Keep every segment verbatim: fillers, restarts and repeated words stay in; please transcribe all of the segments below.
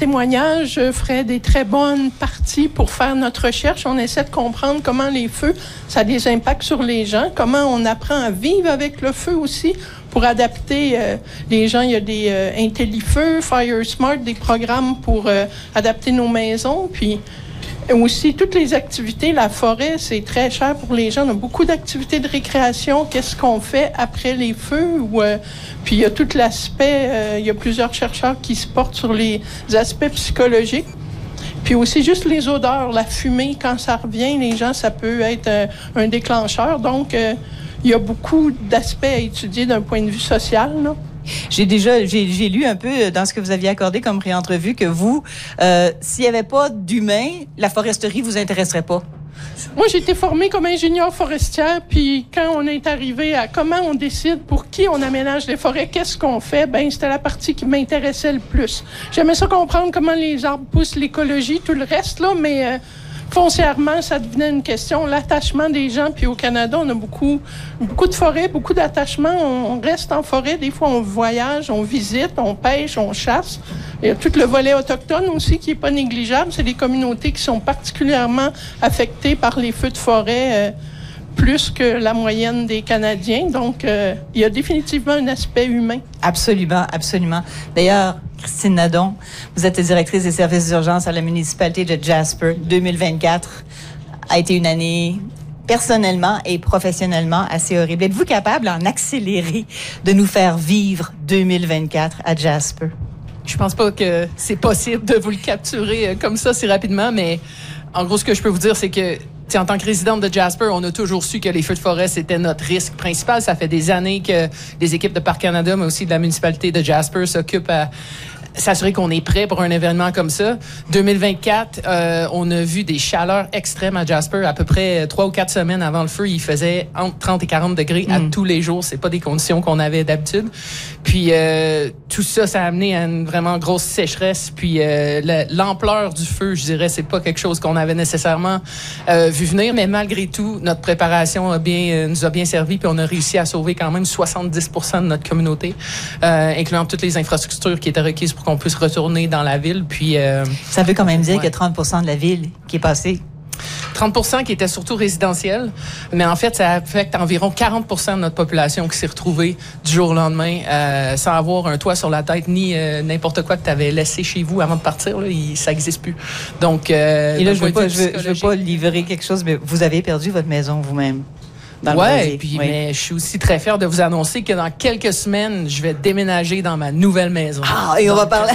témoignages feraient des très bonnes parties pour faire notre recherche. On essaie de comprendre comment les feux, ça a des impacts sur les gens, comment on apprend à vivre avec le feu aussi, pour adapter euh, les gens. Il y a des euh, IntelliFeu, FireSmart, des programmes pour euh, adapter nos maisons. Puis aussi, toutes les activités, la forêt, c'est très cher pour les gens. On a beaucoup d'activités de récréation. Qu'est-ce qu'on fait après les feux? Ou, euh, puis il y a tout l'aspect, euh, il y a plusieurs chercheurs qui se portent sur les aspects psychologiques. Puis aussi, juste les odeurs, la fumée, quand ça revient, les gens, ça peut être euh, un déclencheur. Donc, euh, il y a beaucoup d'aspects à étudier d'un point de vue social, là. J'ai déjà, j'ai, j'ai lu un peu dans ce que vous aviez accordé comme pré-entrevue que vous, euh, s'il n'y avait pas d'humains, la foresterie vous intéresserait pas. Moi, j'ai été formée comme ingénieure forestière, puis quand on est arrivé à comment on décide pour qui on aménage les forêts, qu'est-ce qu'on fait, ben c'était la partie qui m'intéressait le plus. J'aimais ça comprendre comment les arbres poussent, l'écologie, tout le reste, là, mais euh, foncièrement, ça devenait une question, l'attachement des gens. Puis au Canada, on a beaucoup, beaucoup de forêts, beaucoup d'attachements. On reste en forêt. Des fois, on voyage, on visite, on pêche, on chasse. Il y a tout le volet autochtone aussi qui est pas négligeable. C'est des communautés qui sont particulièrement affectées par les feux de forêt, euh, plus que la moyenne des Canadiens. Donc, euh, il y a définitivement un aspect humain. Absolument, absolument. D'ailleurs, Christine Nadon, vous êtes directrice des services d'urgence à la municipalité de Jasper. deux mille vingt-quatre a été une année personnellement et professionnellement assez horrible. Êtes-vous capable, en accéléré, de nous faire vivre deux mille vingt-quatre à Jasper? Je pense pas que c'est possible de vous le capturer comme ça si rapidement, mais en gros, ce que je peux vous dire, c'est que en tant que résidente de Jasper, on a toujours su que les feux de forêt, c'était notre risque principal. Ça fait des années que les équipes de Parc Canada, mais aussi de la municipalité de Jasper, s'occupent à s'assurer qu'on est prêt pour un événement comme ça. deux mille vingt-quatre, euh, on a vu des chaleurs extrêmes à Jasper. À peu près trois ou quatre semaines avant le feu, il faisait entre trente et quarante degrés à mm. tous les jours. C'est pas des conditions qu'on avait d'habitude. Puis euh, tout ça, ça a amené à une vraiment grosse sécheresse. Puis euh, la, l'ampleur du feu, je dirais, c'est pas quelque chose qu'on avait nécessairement euh, vu venir. Mais malgré tout, notre préparation a bien, euh, nous a bien servi. Puis on a réussi à sauver quand même soixante-dix pour cent de notre communauté, euh, incluant toutes les infrastructures qui étaient requises pour qu'on puisse retourner dans la ville. Puis, euh, ça veut quand même dire ouais. qu'il y a trente pour cent de la ville qui est passée. trente pour cent qui était surtout résidentiel, mais en fait, ça affecte environ quarante pour cent de notre population qui s'est retrouvée du jour au lendemain euh, sans avoir un toit sur la tête ni euh, n'importe quoi que tu avais laissé chez vous avant de partir. Là, il, ça n'existe plus. Donc, euh, et là, je ne veux, veux, veux pas livrer quelque chose, mais vous avez perdu votre maison vous-même. Oui, puis oui. Mais je suis aussi très fière de vous annoncer que dans quelques semaines, je vais déménager dans ma nouvelle maison. Ah, et on Donc, va parler...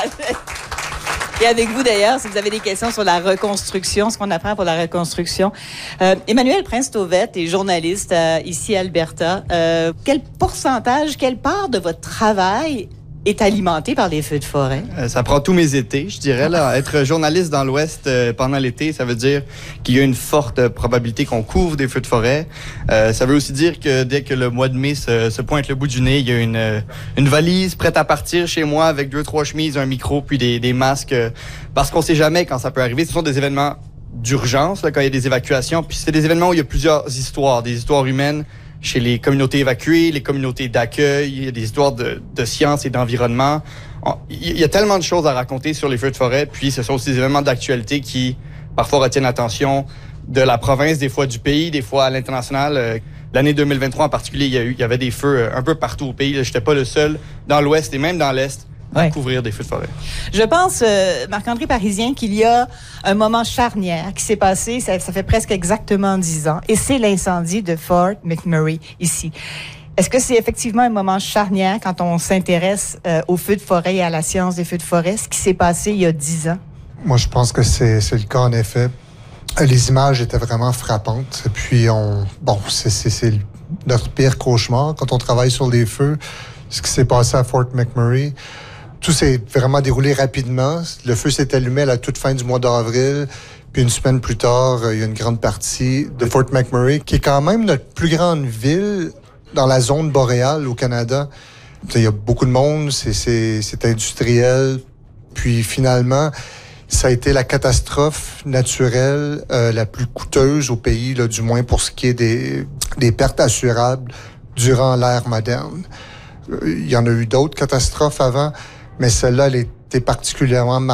Et avec vous, d'ailleurs, si vous avez des questions sur la reconstruction, ce qu'on apprend pour la reconstruction. Euh, Emmanuel Prince-Tauvette est journaliste euh, ici à Alberta. Euh, quel pourcentage, quelle part de votre travail est alimenté par les feux de forêt? Euh, ça prend tous mes étés, je dirais. Là. Être journaliste dans l'Ouest euh, pendant l'été, ça veut dire qu'il y a une forte euh, probabilité qu'on couvre des feux de forêt. Euh, ça veut aussi dire que dès que le mois de mai se, se pointe le bout du nez, il y a une, euh, une valise prête à partir chez moi avec deux, trois chemises, un micro, puis des, des masques. Euh, parce qu'on sait jamais quand ça peut arriver. Ce sont des événements d'urgence, là, quand il y a des évacuations. Puis c'est des événements où il y a plusieurs histoires, des histoires humaines, chez les communautés évacuées, les communautés d'accueil, il y a des histoires de, de science et d'environnement. Il y a tellement de choses à raconter sur les feux de forêt, puis ce sont aussi des événements d'actualité qui, parfois, retiennent l'attention de la province, des fois du pays, des fois à l'international. L'année deux mille vingt-trois en particulier, il y, a eu, il y avait des feux un peu partout au pays. Je n'étais pas le seul dans l'Ouest et même dans l'Est à ouais. couvrir des feux de forêt. Je pense, euh, Marc-André Parisien, qu'il y a un moment charnière qui s'est passé, ça, ça fait presque exactement dix ans, et c'est l'incendie de Fort McMurray, ici. Est-ce que c'est effectivement un moment charnière quand on s'intéresse euh, aux feux de forêt et à la science des feux de forêt, ce qui s'est passé il y a dix ans? Moi, je pense que c'est, c'est le cas, en effet. Les images étaient vraiment frappantes. Et puis, on, bon, c'est, c'est, c'est notre pire cauchemar quand on travaille sur les feux. Ce qui s'est passé à Fort McMurray, tout s'est vraiment déroulé rapidement. Le feu s'est allumé à la toute fin du mois d'avril. Puis une semaine plus tard, il y a une grande partie de Fort McMurray, qui est quand même notre plus grande ville dans la zone boréale au Canada. Il y a beaucoup de monde, c'est, c'est, c'est industriel. Puis finalement, ça a été la catastrophe naturelle euh, la plus coûteuse au pays, là, du moins pour ce qui est des, des pertes assurables durant l'ère moderne. Il y en a eu d'autres catastrophes avant, mais celle-là, elle était particulièrement marquée.